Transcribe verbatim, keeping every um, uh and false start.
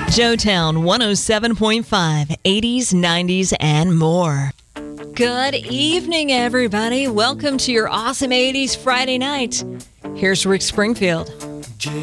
Joetown one oh seven point five, eighties, nineties, and more. Good evening, everybody. Welcome to your awesome eighties Friday night. Here's Rick Springfield.